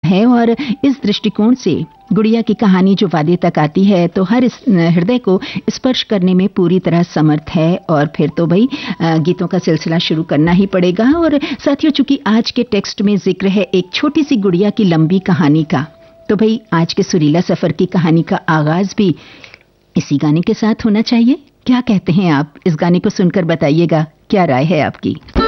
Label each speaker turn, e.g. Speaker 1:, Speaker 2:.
Speaker 1: है और इस दृष्टिकोण से गुड़िया की कहानी जो वादे तक आती है तो हर इस हृदय को स्पर्श करने में पूरी तरह समर्थ है। और फिर तो भाई गीतों का सिलसिला शुरू करना ही पड़ेगा। और साथियों, चूंकि आज के टेक्स्ट में जिक्र है एक छोटी सी गुड़िया की लंबी कहानी का, तो भाई आज के सुरीला सफर की कहानी का आगाज भी इसी गाने के साथ होना चाहिए। क्या कहते हैं आप? इस गाने को सुनकर बताइएगा क्या राय है आपकी।